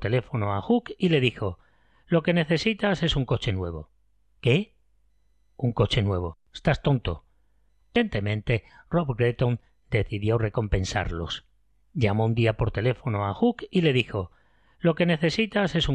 teléfono a Hook y le dijo: «Lo que necesitas es un coche nuevo». «¿Qué? ¿Un coche nuevo? ¿Estás tonto?» Evidentemente, Rob Gretton decidió recompensarlos. Llamó un día por teléfono a Hook y le dijo: «Lo que necesitas es un